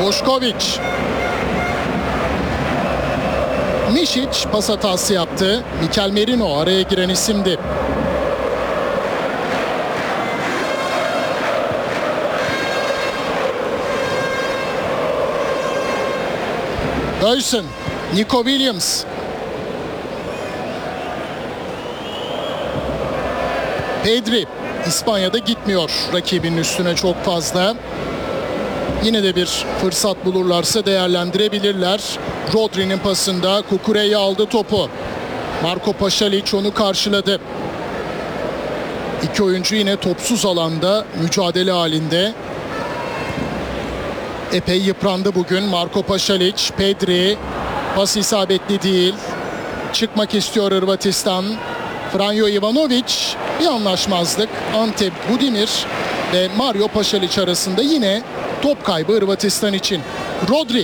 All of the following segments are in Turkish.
Bošković. Mišić pas hatası yaptı. Mikel Merino araya giren isimdi. Döysen, Nico Williams. Pedri. İspanya'da gitmiyor rakibinin üstüne çok fazla. Yine de bir fırsat bulurlarsa değerlendirebilirler. Rodri'nin pasında Kukureya aldı topu. Marko Pašalić onu karşıladı. İki oyuncu yine topsuz alanda mücadele halinde. Epey yıprandı bugün Marko Pašalić. Pedri pas isabetli değil. Çıkmak istiyor Hırvatistan. Franjo Ivanović, bir anlaşmazlık. Ante Budimir ve Mario Pašalić arasında yine top kaybı Hırvatistan için. Rodri.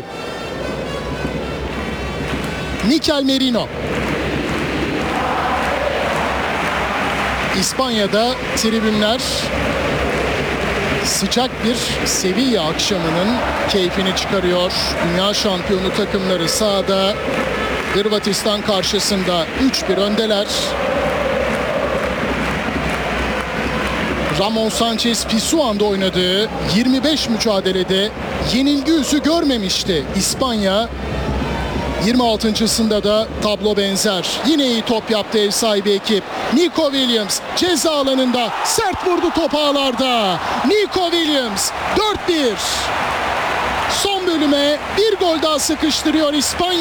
Mikel Merino. İspanya'da tribünler sıcak bir Sevilla akşamının keyfini çıkarıyor. Dünya şampiyonu takımları sahada. Hırvatistan karşısında 3-1 öndeler. Ramon Sanchez Pizjuan'da oynadığı 25 mücadelede yenilgi yüzü görmemişti İspanya. 26.sında da tablo benzer. Yine iyi top yaptı ev sahibi ekip. Nico Williams ceza alanında sert vurdu top ağlarda. Nico Williams 4-1. Son bölüme bir gol daha sıkıştırıyor İspanya.